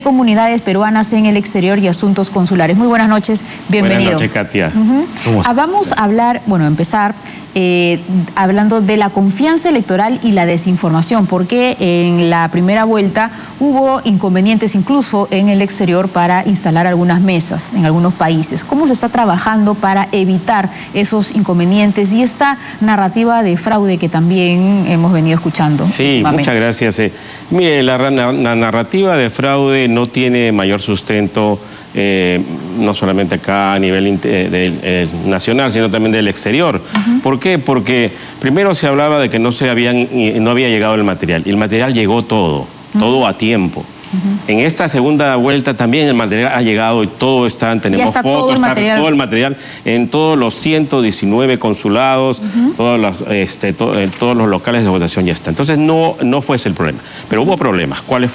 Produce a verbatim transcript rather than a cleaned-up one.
Comunidades peruanas en el exterior y asuntos consulares. Muy buenas noches, bienvenido. Buenas noches, Katia. Uh-huh. Ah, vamos a hablar, bueno, empezar eh, hablando de la confianza electoral y la desinformación, porque en la primera vuelta hubo inconvenientes incluso en el exterior para instalar algunas mesas en algunos países. ¿Cómo se está trabajando para evitar esos inconvenientes y esta narrativa de fraude que también hemos venido escuchando? Sí, muchas gracias. Eh. Mire, la, la, la narrativa de fraude no tiene mayor sustento, eh, no solamente acá a nivel de, de, de, nacional, sino también del exterior. Uh-huh. ¿Por qué? Porque primero se hablaba de que no, se habían, no había llegado el material, y el material llegó todo, uh-huh. todo a tiempo. Uh-huh. En esta segunda vuelta también el material ha llegado y todo está, tenemos está fotos, todo el, está todo el material en todos los ciento diecinueve consulados, uh-huh. todos, los, este, to, todos los locales de votación ya está. Entonces no, no fue ese el problema, pero hubo problemas. ¿Cuáles